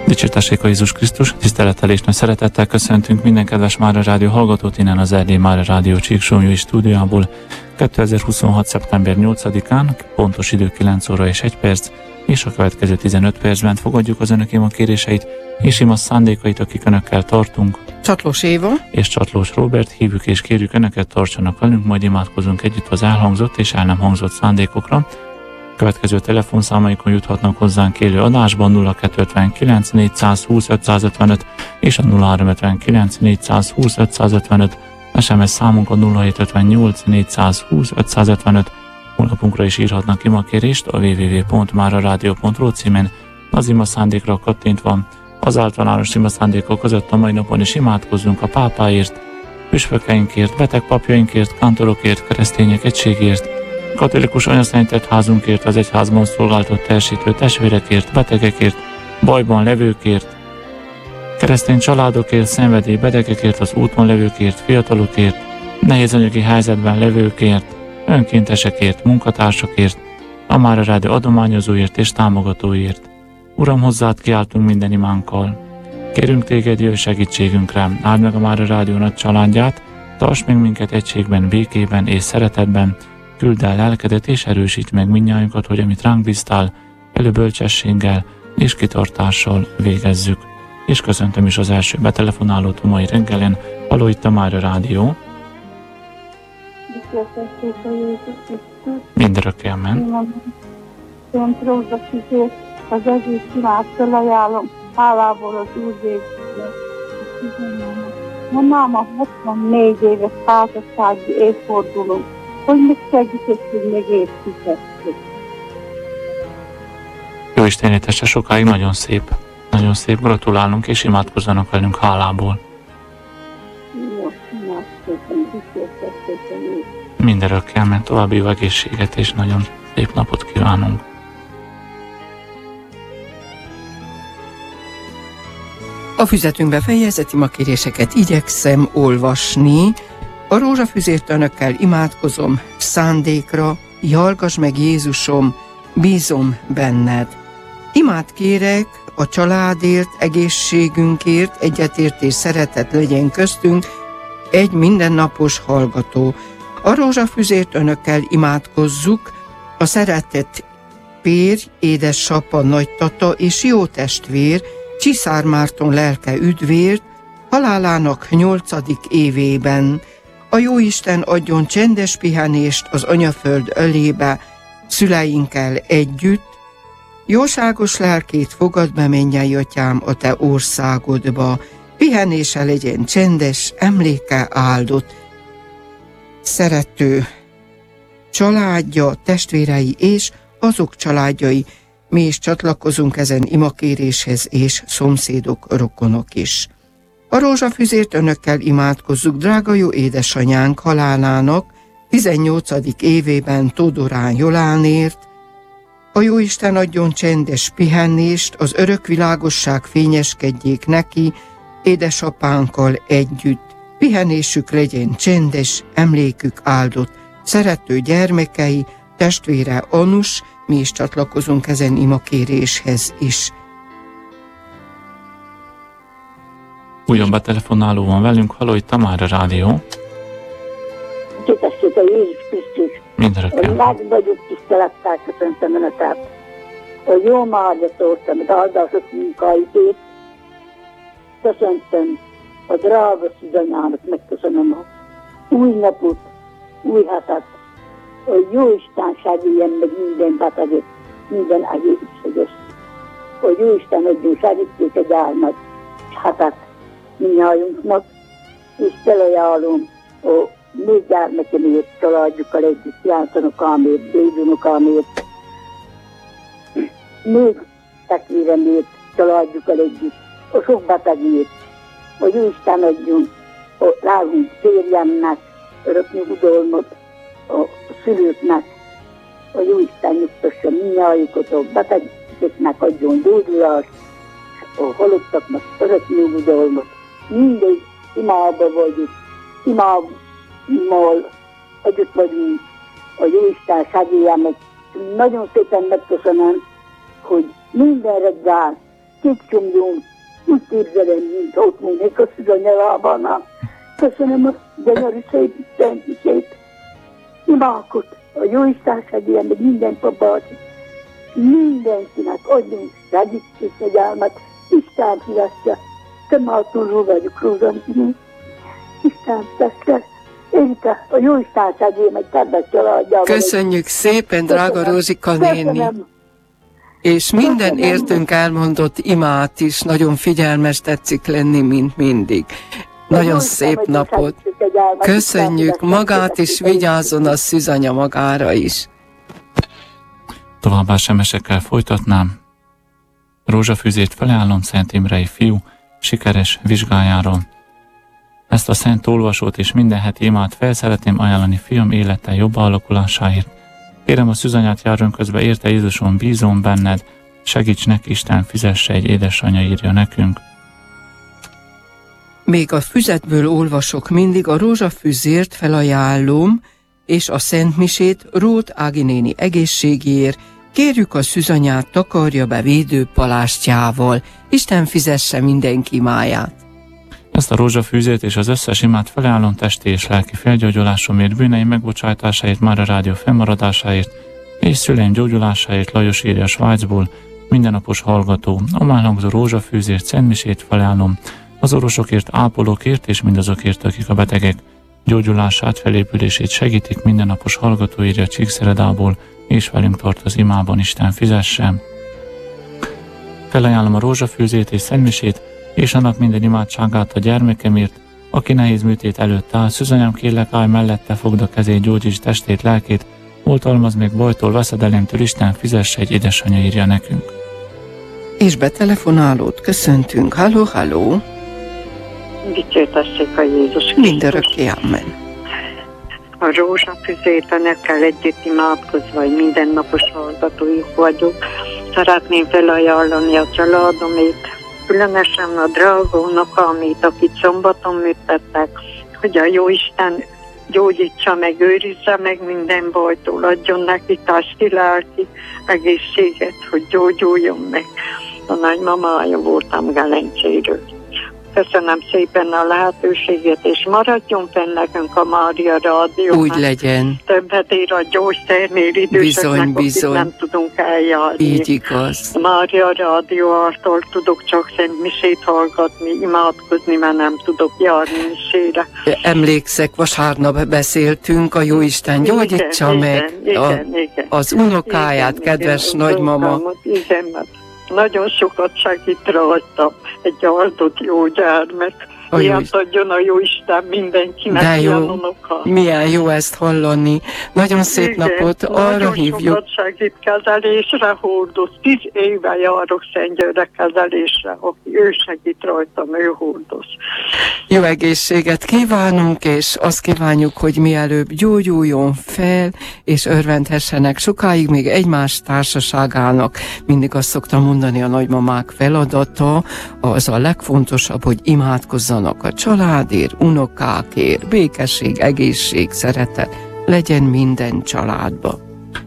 Dicsértessék a Jézus Krisztus, tisztelettel és nagy szeretettel köszöntünk minden kedves Mára Rádió hallgatót innen az Erdélyi Mára Rádió Csíksónyúi stúdiójából 2026. szeptember 8-án, pontos idő 9 óra és 1 perc, és a következő 15 percben fogadjuk az önök ima kéréseit és ima szándékait, akik önökkel tartunk. Csatlós Éva és Csatlós Róbert, hívjuk és kérjük önöket, tartsanak velünk, majd imádkozunk együtt az elhangzott és el nem hangzott szándékokra. Következő telefonszámaikon juthatnak hozzánk élő adásban 0259 420 555 és a 0359 420 555, SMS számunkon 0758 420 555, honlapunkra is írhatnak imakérést a www.mararadio.ru címen, az ima szándékra kattintva. Az általános ima szándékok között a mai napon is imádkozzunk a pápáért, püspökeinkért, beteg papjainkért, kántorokért, keresztények egységért, katolikus anyaszentett házunkért, az egyházban szolgáltott teljesítő testvérekért, betegekért, bajban levőkért, keresztény családokért, szenvedélybetegekért, az úton levőkért, fiatalokért, nehéz anyagi helyzetben levőkért, önkéntesekért, munkatársakért, a Mára Rádió adományozóért és támogatóért. Uram, hozzád kiáltunk minden imánkkal. Kérünk téged, jöjj segítségünkre, áld meg a Mára Rádió nagy családját, tarts meg minket egységben, békében és szeretetben, küld el lelkedet és erősíts meg mindnyájunkat, hogy amit ránk bíztál, előbölcsességgel és kitartással végezzük. És köszöntöm is az első betelefonálót a mai reggelen. Halló, itt a Mára Rádió. Mindörökké amen. Szent Rózsa Fizét, az egész világ felajánlom, hálából az Úr végzőnek. Ma a 64 éves házassági évfordulónk, hogy még segítettünk, még építettük. Jó Isten létesse sokáig, nagyon szép, gratulálunk és imádkozzanak velünk hálából. Jó, szépen. Mindörökké amen, további jó egészséget és nagyon szép napot kívánunk. a füzetünkbe fejezett imakéréseket igyekszem olvasni. A rózsafüzért önökkel imádkozom szándékra, hallgass meg Jézusom, bízom benned. Imát kérek a családért, egészségünkért, egyetértés, szeretet legyen köztünk, egy mindennapos hallgató. A rózsafüzért önökkel imádkozzuk, a szeretett férj, édesapa, nagytata és jó testvér, Csiszár Márton lelke üdvért, halálának 8. évében. A Jóisten adjon csendes pihenést az anyaföld ölébe, szüleinkkel együtt. Jóságos lelkét fogad be, mennyei atyám, a te országodba. Pihenése legyen csendes, emléke áldott. Szerető családja, testvérei és azok családjai, mi is csatlakozunk ezen imakéréshez, és szomszédok, rokonok is. A rózsafüzért önökkel imádkozzuk drága jó édesanyánk halálának 18. évében Todorán Jolánért. A Jóisten adjon csendes pihenést, az örök világosság fényeskedjék neki, édesapánkkal együtt. Pihenésük legyen csendes, emlékük áldott. Szerető gyermekei, testvére Anus, mi is csatlakozunk ezen imakéréshez is. Újon betelefonáló van velünk, halló, itt a Mára Rádió. Dicsértessék a Jézus Krisztus. Mindörökké. Nagyobb tisztelettel köszöntöm Önöket. A jó márgyatót, amit áldások munkáitét. Köszöntöm a drága szüzanyának, megköszönöm a új napot, új hetet. A Jóisten segítsen meg minden beteget, minden egészséges. A Jóisten adjon segítséget gyárnak, hetet mindnyájunknak, és felajánlom a még gyermekemért, családjukkal együtt, játszanokámért, dédunokámért, még testvéremért, családjukkal együtt, a sok betegért, a Jóisten adjon a rágunk férjemnek örök nyugodalmat, a szülőknek, a Jóisten nyugtassa mindnyájukat, a betegeknek adjon gyógyulást, a halottaknak örök nyugodalmat. Mindegy imában vagyunk, imával együtt vagyunk, a Jóisten segélyemet. Nagyon szépen megköszönöm, hogy minden reggel kékcsomjón, úgy képzelem, mint ott mondjuk a szüzanyalában. Köszönöm a gyönyörű szép szentmisét, imádkot, a Jóisten segélyen, meg minden papát, mindenkinek adjunk segítség, fegyelmet, Isten fizesse, te már túlról vagyok, Rózantini, Isten fizesse, Érte, a Jóisten segélyen, meg kedves családjával. Köszönjük szépen, drága Rózsika néni. És minden értünk elmondott imát is, nagyon figyelmes tetszik lenni, mint mindig. Nagyon szép napot. Köszönjük, magát is vigyázzon a szűzanya magára is. Továbbá SMS-ekkel folytatnám. Rózsafűzét felajánlom Szent Imrei fiú sikeres vizsgájáról. Ezt a szent olvasót és minden heti imát fel szeretném ajánlani fiam élete jobb alakulásáért. Kérem a szűzanyát járjon közbe, érte Jézuson, bízom benned, segíts neki, Isten fizesse, egy édesanyja írja nekünk. Még a füzetből olvasok mindig, a rózsafűzért felajánlom, és a szentmisét Róth Ági néni egészségéért. Kérjük a szűzanyát, takarja be védőpalástjával, Isten fizesse mindenki imáját. Ezt a rózsafűzét és az összes imát felajánlom testi és lelki felgyógyulásomért, bűneim megbocsátásáért, már a rádió fennmaradásáért, és szüleim gyógyulásáért. Lajos írja Svájcból, mindennapos hallgató. A már hangzó rózsafűzért, szentmisét felajánlom az orvosokért, ápolókért és mindazokért, akik a betegek gyógyulását, felépülését segítik. Mindennapos hallgató, írja Csíkszeredából, és velünk tart az imában, Isten fizessen. Felajánlom a rózsafűzét és szentmisét, és annak minden imádságát a gyermekemért, aki nehéz műtét előtt áll. Szűzanyám, kérlek, állj mellette, fogd a kezét, gyógyíts testét, lelkét, oltalmaz meg bajtól, veszedelemtől, Isten fizesse, egy édesanyja írja nekünk. És betelefonálót köszöntünk. Halló, halló! Dicsértessék a Jézus Krisztus. Mindörökké, amen. A rózsafűzétenekkel együtt imádkozva, hogy mindennapos hallgatójuk vagyok. Szeretném felajánlani a családomét, különösen a drága unokámét, akit szombaton műtettek, hogy a Jóisten gyógyítsa meg, őrizze meg minden bajtól, adjon neki testi, lelki egészséget, hogy gyógyuljon meg. A nagymamája voltam Gelencséről. Köszönöm szépen a lehetőséget, és maradjon fenn nekünk a Mária Rádióban. Úgy legyen. Többet ér a gyógyszernél időseknek, Bizony. nem tudunk eljárni. Így igaz. A Mária Rádiótól tudok csak szentmisét hallgatni, imádkozni, mert nem tudok járni misére. Emlékszek, vasárnap beszéltünk, a Jóisten gyógyítsa meg az unokáját, kedves nagymama. Igen, mert nagyon sokat segít rajta egy áldott jó gyermek. Ilyet adjon a Jóisten mindenkinek. De jó, unoka. milyen jó ezt hallani. Nagyon szép napot, arra nagyon hívjuk. Nagyon sokat segít kezelésre, hordoz. 10 éve járok Szentgyörgyre kezelésre, aki ő segít rajtam, ő hordoz. Jó egészséget kívánunk, és azt kívánjuk, hogy mielőbb gyógyuljon fel, és örvendhessenek sokáig még egymás társaságának. Mindig azt szoktam mondani, a nagymamák feladata, az a legfontosabb, hogy imádkozzanak a családért, unokákért, békesség, egészség, szeretet legyen minden családba.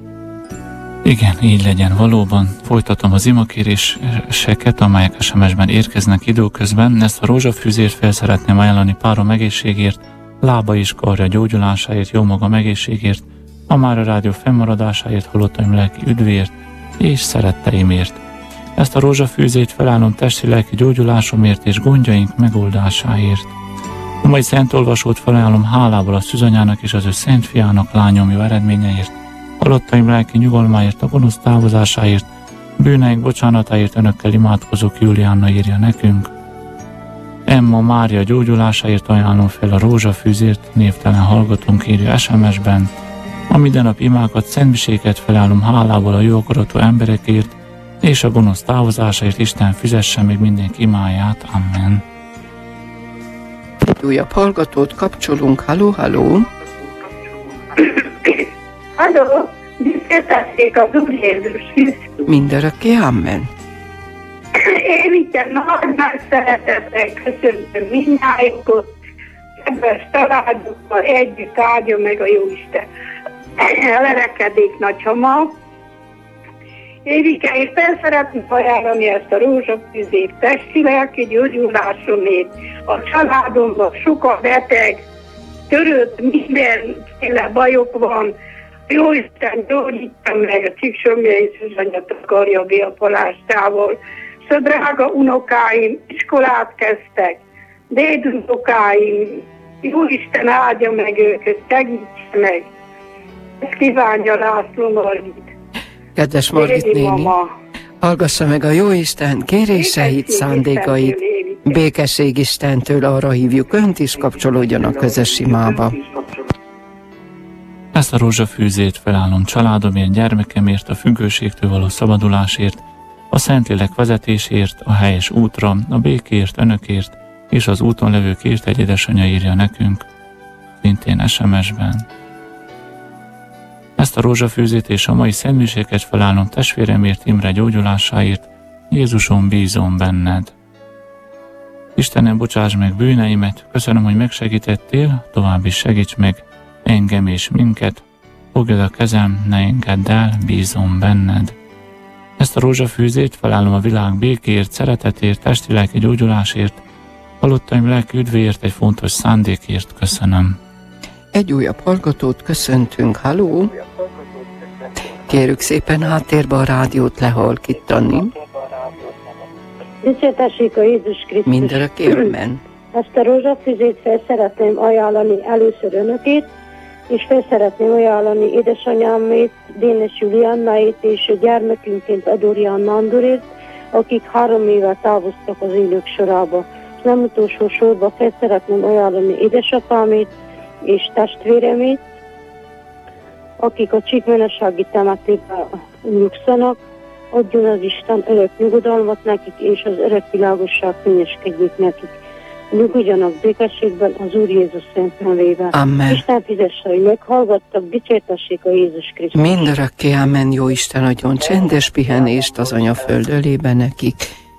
Igen, így legyen valóban. Folytatom az imakéréseket, amelyek SMS-ben érkeznek időközben. Ezt a rózsafűzért fel szeretném ajánlani párom egészségért, lába és karja gyógyulásáért, jó magam egészségért, a Mária Rádió fennmaradásáért, halottaim lelki üdvért és szeretteimért. Ezt a rózsafűzét felállom testi lelki gyógyulásomért és gondjaink megoldásáért. A mai szent olvasót felajánlom hálából a szűzanyának és az ő szent fiának lányom jó eredményeért, halottaim lelki nyugalmáért, a gonosz távozásáért, bűneink bocsánatáért önökkel imádkozók, Julianna írja nekünk. Emma Mária gyógyulásáért ajánlom fel a rózsafűzért, névtelen hallgatónk írja SMS-ben. A mindennap imákat, szentmiséket felállom hálából a jó akaratú emberekért, és a gonosz távozásáért, Isten fizesse még mindenki imáját. Amen. Egy újabb hallgatót kapcsolunk. Halló, halló! Halló, dicsértessék az Úr Jézus Krisztus. Mindörökké, amen. Én itt nagy szeretettel köszöntöm mindnyájukat, kedves családokkal együtt áldja meg a Jóisten. Lerekedék nagymama, Évike, és fel szeretném ajánlani ezt a rózsafűzét testi-lelki gyógyulásomért. A családomban sok a beteg, törött, mindenféle bajok van. Jóisten gyógyítsa meg a Csíksomlyai Szűzanya takarja bélpalástával. És a drága unokáim iskolát kezdtek, dédunokáim, Jóisten áldja meg őket, segítse meg. Ezt kívánja László Margit. Kedves Margit néni, hallgassa meg a Jóisten kéréseit, szándékait. Békesség Istentől arra hívjuk Önt is, kapcsolódjon a közös imába. Ezt a rózsafűzét felállom családomért, gyermekemért, a függőségtől való szabadulásért, a Szentlélek vezetésért, a helyes útra, a békért, önökért és az úton levőkért egy édesanyja írja nekünk, szintén SMS-ben. Ezt a rózsafűzét és a mai szentmiséket felállom testvéremért, Imre gyógyulásáért, Jézusom, bízom benned. Istenem, bocsáss meg bűneimet, köszönöm, hogy megsegítettél, tovább is segíts meg engem és minket, fogd a kezem, ne engedd el, bízom benned. Ezt a rózsafűzét felállom a világ békéért, szeretetért, testi-lelki gyógyulásért, halottaim lelki üdvéért, egy fontos szándékért köszönöm. Egy újabb hallgatót köszöntünk, halló! Kérjük szépen háttérbe a rádiót lehalkítani. Dicsértessék a Jézus Krisztus. Mindörökké amen. Ezt a rózsafűzét fel szeretném ajánlani először önökét, és fel szeretném ajánlani édesanyámét, Dénes Juliannáit és a gyermekünként Adorian Nándorért, akik 3 éve távoztak az élők sorába. És nem utolsó sorban fel szeretném ajánlani édesapámét és testvéremét, akik a Csíkmenesági temetőben nyugszanak. Adjon az Isten örök nyugodalmat nekik, és az örök világosság könnyeskedjék nekik. Nyugodjanak békességben az Úr Jézus szent nevében. Amen. Isten fizesse, hogy meghallgattak, dicsértessék a Jézus Krisztus. Mindörökké amen, jó Isten adjon csendes pihenést az anyaföld ölébe nekik,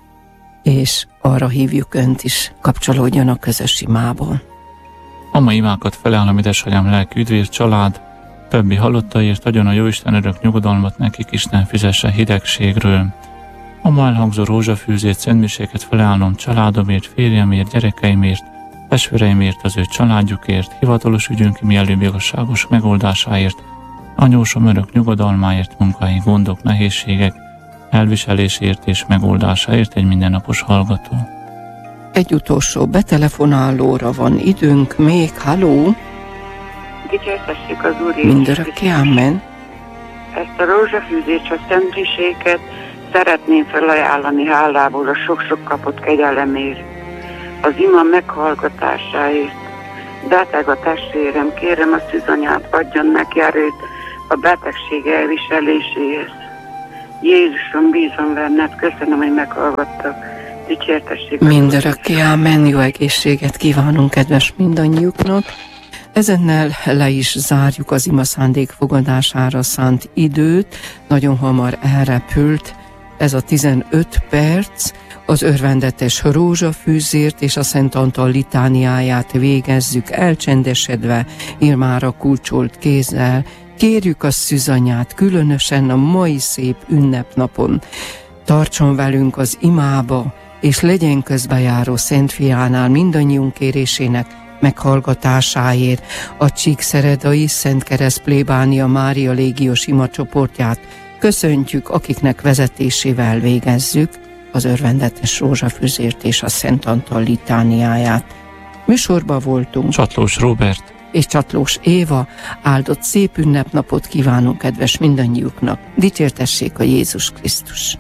és arra hívjuk Önt is, kapcsolódjon a közös imából. A mai imákat felállom édesanyám lelki üdvér, család, többi halottaért, adjon a Jóisten örök nyugodalmat nekik, Isten fizesse hidegségről. A ma elhangzó rózsafűzét, szentmiséket felállom családomért, férjemért, gyerekeimért, testvéreimért, az ő családjukért, hivatalos ügyünk mielőbb igazságos megoldásáért, anyósom örök nyugodalmáért, munkai gondok, nehézségek, elviselésért és megoldásáért egy mindennapos hallgató. Egy utolsó betelefonálóra van időnk még, halló! Dicsértessék az Úr Jézus Mindörökké amen. Ezt a rózsafűzés, a szentmiséket szeretném felajánlani hálából a sok-sok kapott kegyelemért, az ima meghallgatásáért. Beteg a testvérem, kérem a szűzanyát, adjon neki erőt a betegség elviseléséhez. Jézusom, bízom benned, köszönöm, hogy meghallgattak. Dicsértessék. Mindörökké amen, jó egészséget kívánunk kedves mindannyiuknak. Ezennel le is zárjuk az ima szándék fogadására szánt időt. Nagyon hamar elrepült ez a 15 perc. Az örvendetes rózsafűzért és a Szent Antal litániáját végezzük elcsendesedve, Irmára kulcsolt kézzel. Kérjük a szűzanyát, különösen a mai szép ünnepnapon. Tartson velünk az imába, és legyen közbejáró Szent Fiánál mindannyiunk kérésének meghallgatásáért. A Csíkszeredai Szent Kereszt plébánia Mária légiós imacsoportját köszöntjük, akiknek vezetésével végezzük az örvendetes rózsafűzért és a Szent Antal litániáját. Műsorban voltunk Csatlós Róbert és Csatlós Éva. Áldott szép ünnepnapot kívánunk kedves mindannyiuknak. Dicsértessék a Jézus Krisztus!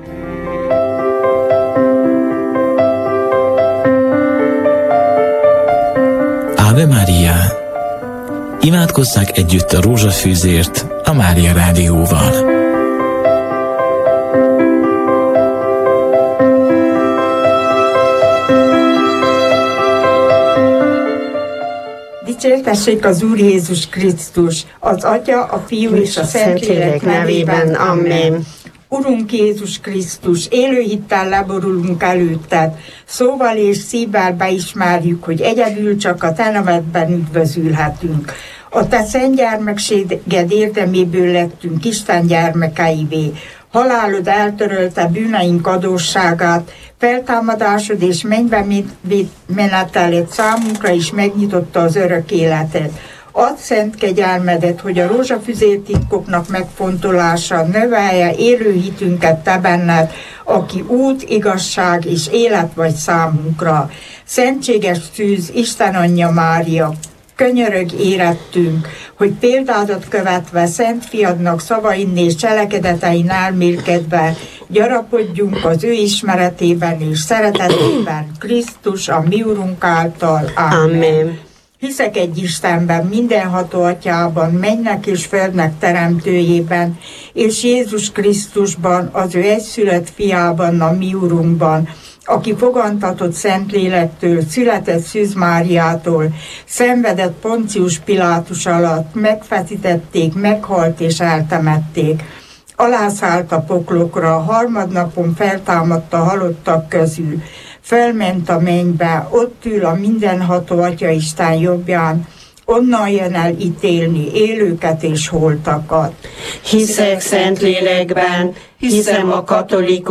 Ave Maria! Imádkozzák együtt a rózsafűzért a Mária Rádióval. Dicsértessék az Úr Jézus Krisztus, az Atya, a Fiú és a Szentlélek nevében. Amen. Urunk Jézus Krisztus, élő hittel leborulunk előtted, szóval és szívvel beismerjük, hogy egyedül csak a te nevedben üdvözülhetünk. A te szent gyermekséged érdeméből lettünk Isten gyermekeivé. halálod eltörölte bűneink adósságát, feltámadásod és mennybe meneteled számunkra is megnyitotta az örök életet. Add szent kegyelmedet, hogy a rózsafüzértitkoknak megfontolása növelje élő hitünket te benned, aki út, igazság és élet vagy számunkra. Szentséges szűz, Isten anyja Mária, könyörög érettünk, hogy példádat követve Szent Fiadnak szavain és cselekedetein elmélkedve gyarapodjunk az ő ismeretében és szeretetében, Krisztus a mi Urunk által. Amen. Hiszek egy Istenben, mindenható Atyában, mennek és földnek teremtőjében, és Jézus Krisztusban, az ő egyszülött fiában, a mi Urunkban, aki fogantatott Szentlélektől, született Szűz Máriától, szenvedett Poncius Pilátus alatt, megfeszítették, meghalt és eltemették. Alászállt a poklokra, harmadnapon feltámadt a halottak közül, felment a mennybe, ott ül a mindenható Atya Isten jobbján, onnan jön el ítélni élőket és holtakat. Hiszek Szentlélekben, hiszem a katolikus